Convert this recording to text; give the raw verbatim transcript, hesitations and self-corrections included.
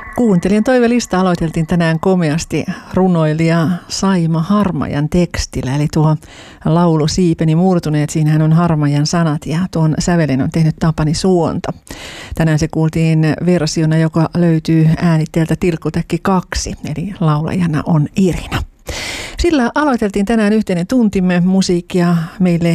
Kuuntelijan toivelista aloiteltiin tänään komeasti runoilija Saima Harmajan tekstillä, eli tuo laulu Siipeni murtuneet, siinähän on Harmajan sanat ja tuon sävelen on tehnyt Tapani Suonto. Tänään se kuultiin versiona, joka löytyy äänitteeltä Tilkkutäkki kaksi, eli laulajana on Irina. Sillä aloiteltiin tänään yhteinen tuntimme musiikkia meille